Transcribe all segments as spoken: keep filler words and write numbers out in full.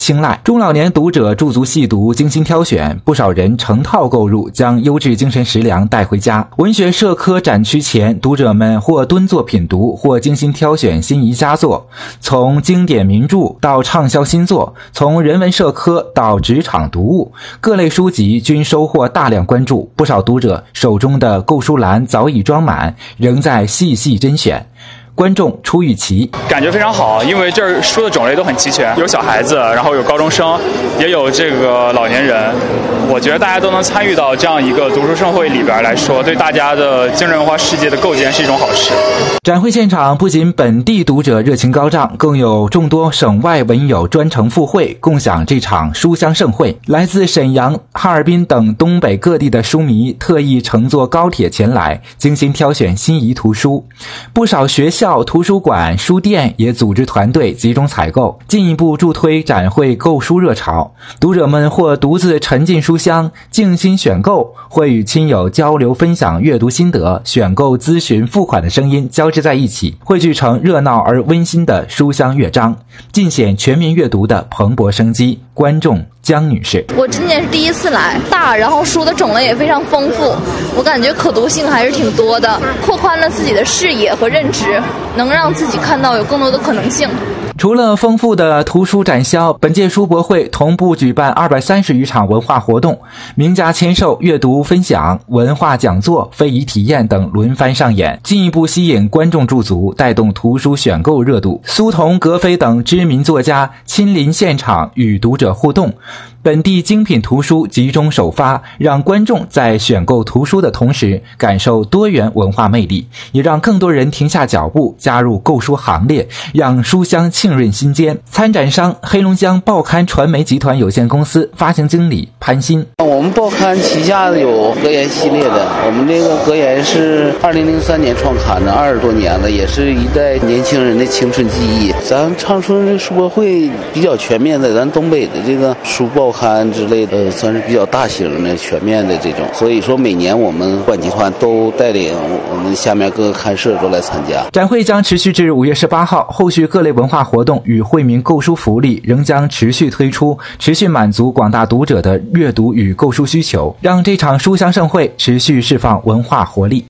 青睐。中老年读者驻足细读，精心挑选，不少人成套购入，将优质精神食粮带回家。文学社科展区前，读者们或蹲坐品读，或精心挑选心仪佳作，从经典名著到畅销新作，从人文社科到职场读物，各类书籍均收获大量关注。不少读者手中的购书篮早已装满，仍在细细甄选。观众出预期， 感觉非常好，因为这儿书的种类都很齐全，有小孩子，然后有高中生，也有这个老年人。我觉得大家都能参与到这样一个读书盛会里边来说，对大家的精神文化世界的构建是一种好事。 展会现场不仅本地读者热情高涨，更有众多省外文友专程赴会，共享这场书香盛会。来自沈阳、哈尔滨等东北各地的书迷特意乘坐高铁前来，精心挑选心仪图书。不少学校、图书馆、书店也组织团队集中采购，进一步助推展会购书热潮。读者们或独自沉浸书香，静心选购，或与亲友交流分享阅读心得，选购咨询付款的声音交织在一起，汇聚成热闹而温馨的书香乐章，尽显全民阅读的蓬勃生机。观众江女士， 我今年是第一次来，大，然后书的种类也非常丰富，我感觉可读性还是挺多的，扩宽了自己的视野和认知，能让自己看到有更多的可能性。 除了丰富的图书展销，本届书博会同步举办二百三十余场文化活动，名家签售、阅读分享、文化讲座、非遗体验等轮番上演，进一步吸引观众驻足，带动图书选购热度。苏童、格非等知名作家亲临现场与读者互动，本地精品图书集中首发，让观众在选购图书的同时感受多元文化魅力，也让更多人停下脚步加入购书行列，让书香沁润心间。参展商黑龙江报刊传媒集团有限公司发行经理潘鑫， 我们报刊旗下有格言系列的，我们这个格言是二零零三年创刊的，二十多年了，也是一代年轻人的青春记忆。咱长春书博会比较全面的，咱东北的这个书报刊之类的，呃，算是比较大型的、全面的这种。所以说，每年我们管集团都带领我们下面各个刊社都来参加。 展会将持续至五月十八号，后续各类文化活动与惠民购书福利仍将持续推出，持续满足广大读者的阅读与购书需求，让这场书香盛会持续释放文化活力。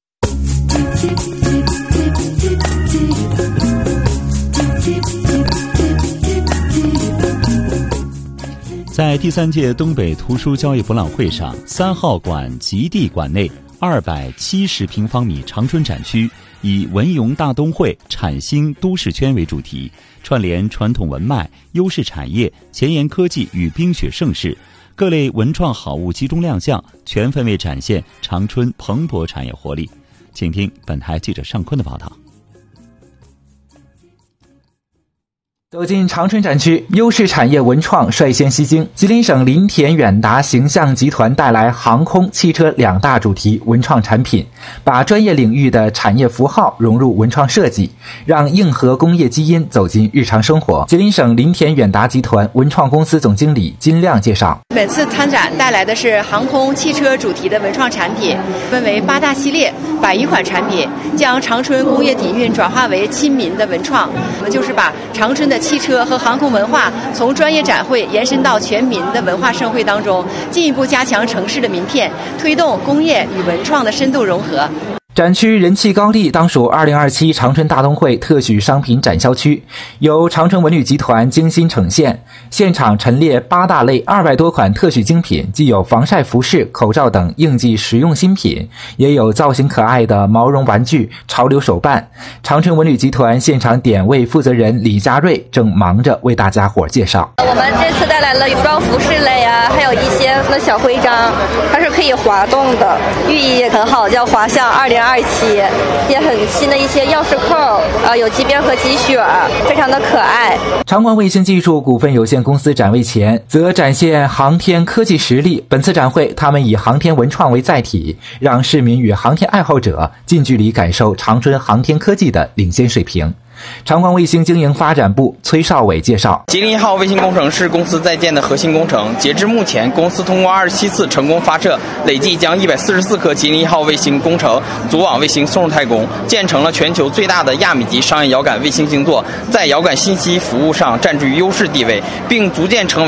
在第三届东北图书交易博览会上，三号馆极地馆内二百七十平方米长春展区以文融大东会、崭新都市圈为主题，串联传统文脉、优势产业、前沿科技与冰雪盛世，各类文创好物集中亮相，全方位展现长春蓬勃产业活力。请听本台记者尚坤的报道。 走进长春展区，优势产业文创率先吸睛。吉林省林田远达形象集团带来航空、汽车两大主题文创产品，把专业领域的产业符号融入文创设计，让硬核工业基因走进日常生活。吉林省林田远达集团文创公司总经理金亮介绍， 本次参展带来的是航空、汽车主题的文创产品，分为八大系列、百余款产品，将长春工业底蕴转化为亲民的文创。我们就是把长春的汽车和航空文化从专业展会延伸到全民的文化盛会当中，进一步加强城市的名片，推动工业与文创的深度融合。 展区人气高地当属二零二七长春大东会特许商品展销区，由长春文旅集团精心呈现，现场陈列八大类二百多款特许精品，既有防晒服饰、口罩等应季实用新品，也有造型可爱的毛绒玩具、潮流手办。长春文旅集团现场点位负责人李佳瑞正忙着为大家伙介绍。 我们这次带来了羽装服饰类啊，还有一些的小徽章，它是可以滑动的，寓意也很好，叫滑向二零二七，也很新的一些钥匙扣，呃，有机边和积雪，非常的可爱。 长光卫星技术股份有限公司展位前则展现航天科技实力。本次展会，他们以航天文创为载体，让市民与航天爱好者近距离感受长春航天科技的领先水平。长光卫星经营发展部崔少伟介绍， 吉林一号卫星工程是公司在建的核心工程，截至目前，公司通过二十七次成功发射，累计将一百四十四颗吉林一号卫星工程组网卫星送入太空，建成了全球最大的亚米级商业遥感卫星星座，在遥感信息服务上占据优势地位，并逐渐成为